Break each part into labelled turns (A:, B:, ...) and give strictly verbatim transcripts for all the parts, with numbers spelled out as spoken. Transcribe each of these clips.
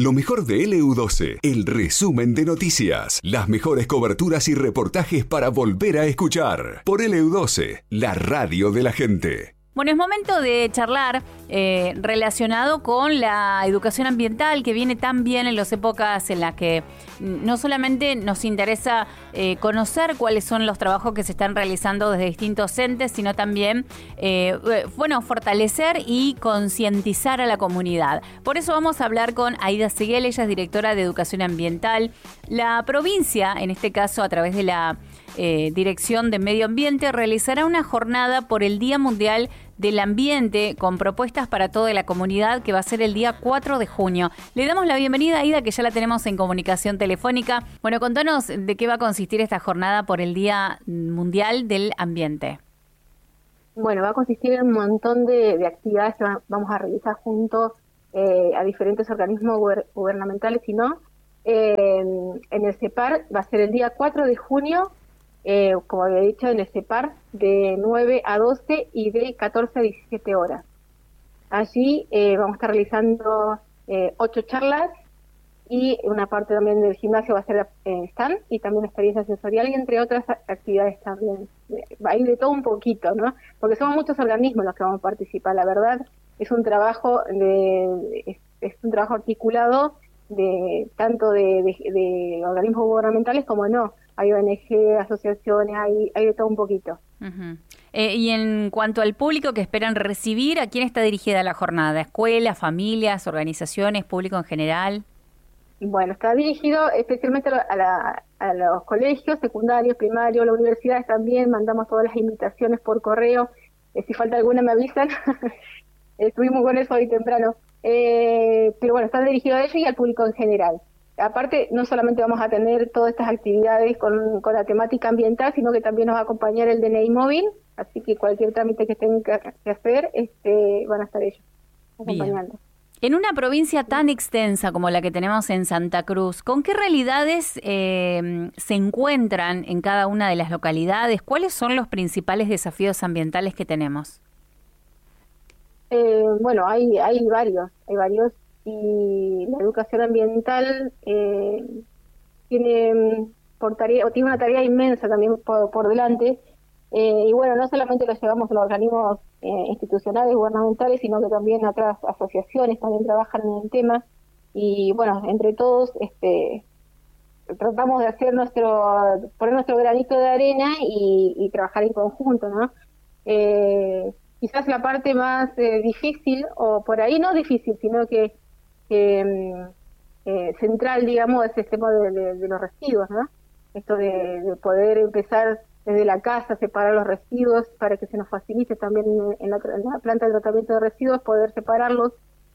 A: Lo mejor de L U doce, el resumen de noticias, las mejores coberturas y reportajes para volver a escuchar. Por L U doce, la radio de la gente.
B: Bueno, es momento de charlar eh, relacionado con la educación ambiental que viene tan bien en las épocas en las que no solamente nos interesa eh, conocer cuáles son los trabajos que se están realizando desde distintos entes, sino también, eh, bueno, fortalecer y concientizar a la comunidad. Por eso vamos a hablar con Aida Seguel, ella es directora de Educación Ambiental. La provincia, en este caso a través de la eh, Dirección de Medio Ambiente, realizará una jornada por el Día Mundial del Ambiente con propuestas para toda la comunidad que va a ser el día cuatro de junio. Le damos la bienvenida a Aida, que ya la tenemos en comunicación telefónica. Bueno, contanos de qué va a consistir esta jornada por el Día Mundial del Ambiente.
C: Bueno, va a consistir en un montón de, de actividades que vamos a realizar juntos eh, a diferentes organismos guber- gubernamentales y no. Eh, en el CEPAR va a ser el día cuatro de junio, Eh, como había dicho, en el CEPAR, de nueve a doce y de catorce a diecisiete horas. Allí eh, vamos a estar realizando eh, ocho charlas y una parte también del gimnasio va a ser eh, stand y también experiencia sensorial y entre otras actividades también. Va a ir de todo un poquito, ¿no? Porque somos muchos organismos los que vamos a participar. La verdad es un trabajo de, es, es un trabajo articulado de tanto de, de, de organismos gubernamentales como no. Hay O N G, asociaciones, hay, hay de todo un poquito.
B: Uh-huh. Eh, y en cuanto al público que esperan recibir, ¿a quién está dirigida la jornada? ¿Escuelas, familias, organizaciones, público en general?
C: Bueno, está dirigido especialmente a, la, a los colegios secundarios, primarios, las universidades también. Mandamos todas las invitaciones por correo. Eh, si falta alguna me avisan. Estuvimos con eso hoy temprano. Eh, pero bueno, está dirigido a ellos y al público en general. Aparte, no solamente vamos a tener todas estas actividades con, con la temática ambiental, sino que también nos va a acompañar el D N I móvil, así que cualquier trámite que tengan que hacer, este, van a estar ellos acompañando.
B: Bien. En una provincia tan extensa como la que tenemos en Santa Cruz, ¿con qué realidades eh, se encuentran en cada una de las localidades? ¿Cuáles son los principales desafíos ambientales que tenemos?
C: Eh, bueno, hay, hay varios, hay varios. Y la educación ambiental eh, tiene por tarea, o tiene una tarea inmensa también por, por delante, eh, y bueno, no solamente lo llevamos a los organismos eh, institucionales, gubernamentales, sino que también otras asociaciones también trabajan en el tema, y bueno, entre todos este tratamos de hacer nuestro, poner nuestro granito de arena y, y trabajar en conjunto, ¿no? Eh, quizás la parte más eh, difícil, o por ahí no difícil, sino que Eh, eh, central, digamos, es el tema de, de, de los residuos, ¿no? Esto de, de poder empezar desde la casa a separar los residuos para que se nos facilite también en la, en la planta de tratamiento de residuos poder separarlos,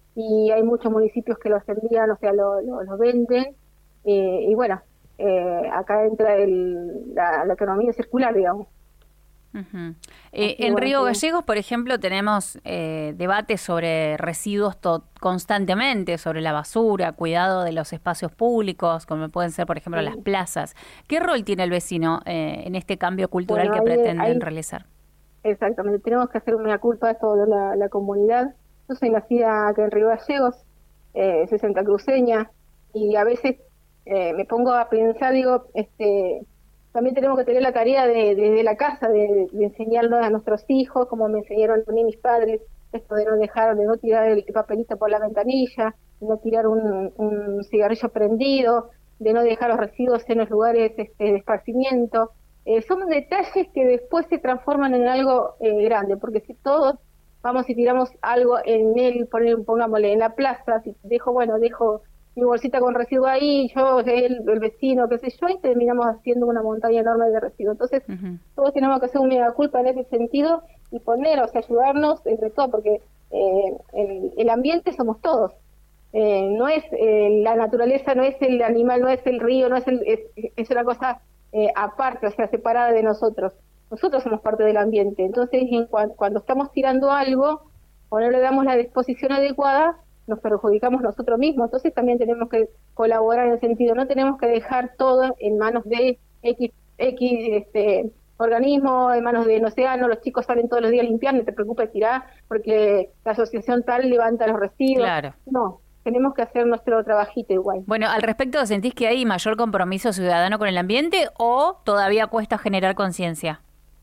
C: y hay muchos municipios que los envían, o sea, lo, lo, lo venden, eh, y bueno, eh, acá entra el, la, la economía circular, digamos.
B: Uh-huh. Eh, en bueno, Río Gallegos, por ejemplo, tenemos eh, debates sobre residuos to- constantemente, sobre la basura, cuidado de los espacios públicos, como pueden ser, por ejemplo, sí. las plazas. ¿Qué rol tiene el vecino eh, en este cambio cultural bueno, que hay, pretenden hay, realizar?
C: Exactamente, tenemos que hacer una culpa a toda la, la comunidad. Yo soy nacida acá en Río Gallegos, eh, soy santacruceña, y a veces eh, me pongo a pensar, digo, este... también tenemos que tener la tarea de, de, de la casa, de, de enseñarnos a nuestros hijos, como me enseñaron a mí mis padres, esto de no dejar, de no tirar el papelito por la ventanilla, de no tirar un, un cigarrillo prendido, de no dejar los residuos en los lugares este, de esparcimiento. Eh, son detalles que después se transforman en algo eh, grande, porque si todos vamos y tiramos algo en él, pongámosle en la plaza, si dejo, bueno, dejo mi bolsita con residuo ahí, yo, el, el vecino, qué sé yo, y terminamos haciendo una montaña enorme de residuos. Entonces, uh-huh. todos tenemos que hacer un mea culpa en ese sentido y poner, o sea, ayudarnos entre todos, porque eh, el, el ambiente somos todos. Eh, no es eh, la naturaleza, no es el animal, no es el río, no es el, es, es una cosa eh, aparte, o sea, separada de nosotros. Nosotros somos parte del ambiente. Entonces, en cu- cuando estamos tirando algo o no le damos la disposición adecuada, nos perjudicamos nosotros mismos. Entonces también tenemos que colaborar en el sentido, no tenemos que dejar todo en manos de X, X este, organismo, en manos de, no sé, no, los chicos salen todos los días a limpiar, no te preocupes, tirá, porque la asociación tal levanta los residuos.
B: Claro.
C: No, tenemos que hacer nuestro trabajito igual.
B: Bueno, al respecto, ¿sentís que hay mayor compromiso ciudadano con el ambiente o todavía cuesta generar conciencia?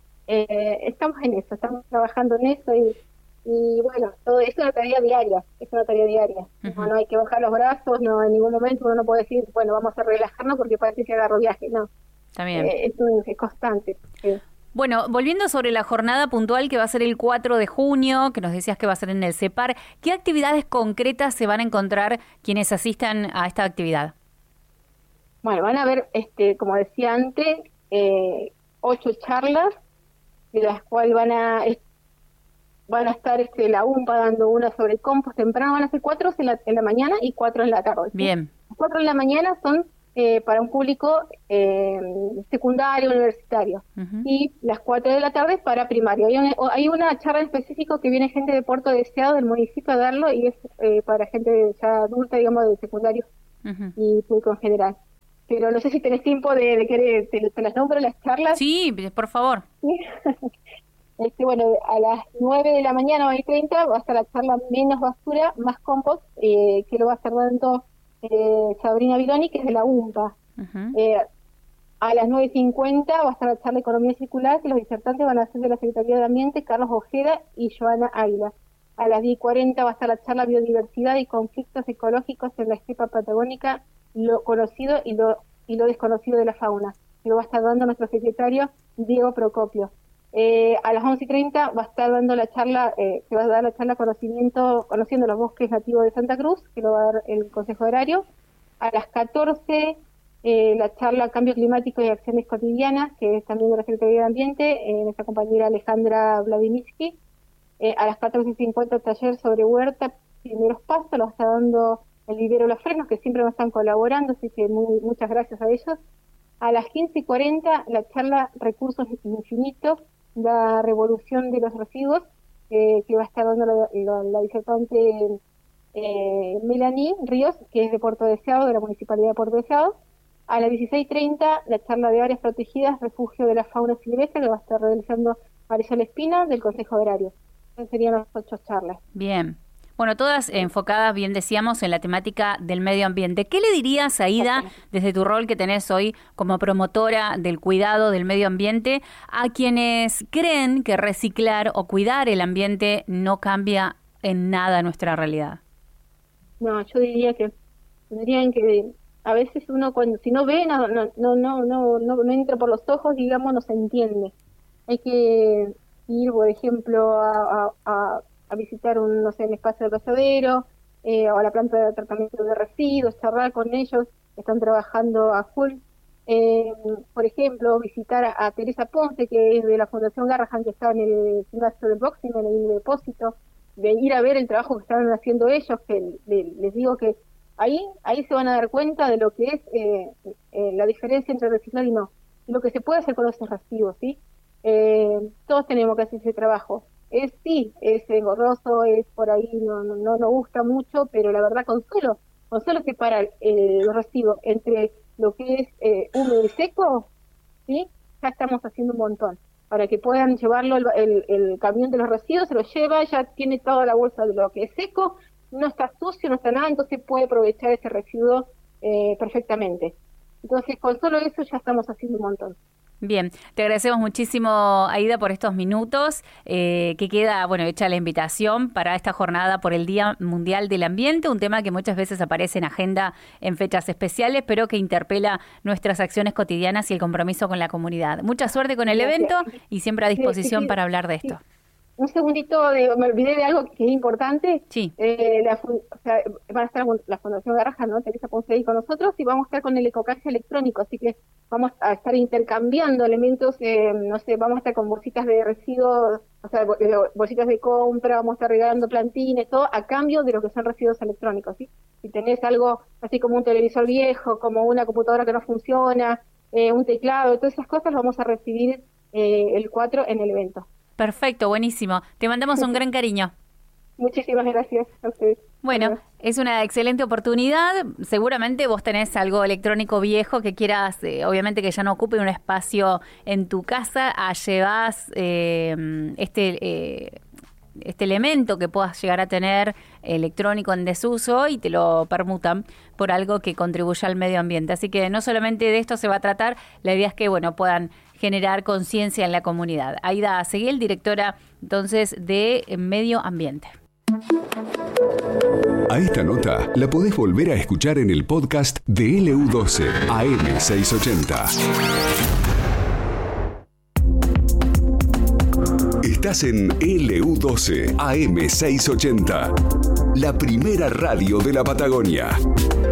C: Eh, estamos en eso, estamos trabajando en eso y, y bueno, todo es una tarea diaria, es una tarea diaria. Uh-huh. No, no hay que bajar los brazos, no en ningún momento uno no puede decir, bueno, vamos a relajarnos porque parece que agarro viaje, no.
B: También.
C: Eh, esto es constante. Sí.
B: Bueno, volviendo sobre la jornada puntual que va a ser el cuatro de junio, que nos decías que va a ser en el CEPAR, ¿qué actividades concretas se van a encontrar quienes asistan a esta actividad?
C: Bueno, van a ver, este, como decía antes, eh, ocho charlas, de las cuales van a est- van a estar este, la U M P A dando una sobre compost temprano, van a ser cuatro en la, en la mañana y cuatro en la tarde. ¿Sí?
B: Bien.
C: Las cuatro en la mañana son eh, para un público eh, secundario, universitario, uh-huh. y las cuatro de la tarde para primario. Hay una, hay una charla en específico que viene gente de Puerto Deseado, del municipio, a darlo, y es eh, para gente ya adulta, digamos, de secundario, uh-huh. y público en general. Pero no sé si tenés tiempo de, de que te, te las nombro las charlas.
B: Sí, por favor.
C: ¿Sí? Este, bueno, a las nueve de la mañana, nueve y treinta, va a estar la charla Menos Basura, Más Compost, eh, que lo va a estar dando eh, Sabrina Vironi, que es de la U M P A. Uh-huh. Eh, a las nueve y cincuenta va a estar la charla Economía Circular, que los disertantes van a ser de la Secretaría de Ambiente, Carlos Ojeda y Joana Águila. A las diez y cuarenta va a estar la charla Biodiversidad y Conflictos Ecológicos en la Estepa Patagónica, lo conocido y lo, y lo desconocido de la fauna, que lo va a estar dando nuestro secretario Diego Procopio. Eh, a las once y treinta va a estar dando la charla, eh, se va a dar la charla conocimiento, conociendo los bosques nativos de Santa Cruz, que lo va a dar el Consejo Agrario. A las catorce, eh, la charla Cambio Climático y Acciones Cotidianas, que es también de la Secretaría de Ambiente, eh, nuestra compañera Alejandra Vladimirsky. Eh, a las catorce y cincuenta, taller sobre huerta, primeros pasos, lo va a estar dando el vivero Los Frenos, que siempre nos están colaborando, así que muy, muchas gracias a ellos. A las quince y cuarenta, la charla Recursos Infinitos, la revolución de los residuos, eh, que va a estar dando la, la, la disertante eh, Melanie Ríos, que es de Puerto Deseado, de la Municipalidad de Puerto Deseado. A las dieciséis y treinta, la charla de áreas protegidas, refugio de la fauna silvestre, que va a estar realizando Marisol Espina, del Consejo Agrario. Esas serían las ocho charlas.
B: Bien. Bueno, todas enfocadas, bien decíamos, en la temática del medio ambiente. ¿Qué le dirías, Aida, desde tu rol que tenés hoy como promotora del cuidado del medio ambiente, a quienes creen que reciclar o cuidar el ambiente no cambia en nada nuestra realidad?
C: No, yo diría que tendrían que, a veces uno cuando si no ve, no no no no no, no, no entra por los ojos, digamos, no se entiende. Hay que ir, por ejemplo, a, a, a a visitar un, no sé, un espacio de recadero, eh, o a la planta de tratamiento de residuos, charlar con ellos, están trabajando a full. Eh, por ejemplo, visitar a, a Teresa Ponce, que es de la Fundación Garrahan, que está en el gimnasio del boxing, en el depósito, de ir a ver el trabajo que están haciendo ellos, que le, les digo que ahí ahí se van a dar cuenta de lo que es eh, eh, la diferencia entre reciclar y no, y lo que se puede hacer con esos residuos, ¿sí? Eh, todos tenemos que hacer ese trabajo. Es sí, es engorroso, es por ahí, no no no nos gusta mucho, pero la verdad con solo, con solo separar eh, los residuos entre lo que es eh, húmedo y seco, ¿sí? Ya estamos haciendo un montón. Para que puedan llevarlo, el, el, el camión de los residuos se lo lleva, ya tiene toda la bolsa de lo que es seco, no está sucio, no está nada, entonces puede aprovechar ese residuo eh, perfectamente. Entonces con solo eso ya estamos haciendo un montón.
B: Bien, te agradecemos muchísimo, Aida, por estos minutos, eh, que queda, bueno, hecha la invitación para esta jornada por el Día Mundial del Ambiente, un tema que muchas veces aparece en agenda en fechas especiales, pero que interpela nuestras acciones cotidianas y el compromiso con la comunidad. Mucha suerte con el evento y siempre a disposición sí, sí, sí, para hablar de esto.
C: Sí. Un segundito, de, me olvidé de algo que es importante.
B: Sí.
C: Eh, la, o sea, van a estar la Fundación Garrahan, ¿no? Teresa Ponce ahí con nosotros, y vamos a estar con el ecocaje electrónico, así que vamos a estar intercambiando elementos, eh, no sé, vamos a estar con bolsitas de residuos, o sea, bolsitas de compra, vamos a estar regalando plantines, todo a cambio de lo que son residuos electrónicos, ¿sí? Si tenés algo así como un televisor viejo, como una computadora que no funciona, eh, un teclado, todas esas cosas las vamos a recibir eh, el cuatro en el evento.
B: Perfecto, buenísimo. Te mandamos un gran cariño.
C: Muchísimas gracias a ustedes.
B: Bueno,
C: Adiós.
B: Es una excelente oportunidad. Seguramente vos tenés algo electrónico viejo que quieras, eh, obviamente que ya no ocupe un espacio en tu casa, a llevas eh, este... Eh, este elemento que puedas llegar a tener electrónico en desuso y te lo permutan por algo que contribuya al medio ambiente. Así que no solamente de esto se va a tratar, la idea es que, bueno, puedan generar conciencia en la comunidad. Aida Seguel, directora entonces de Medio Ambiente.
A: A esta nota la podés volver a escuchar en el podcast de L U doce A M seiscientos ochenta. Estás en L U doce A M seiscientos ochenta, la primera radio de la Patagonia.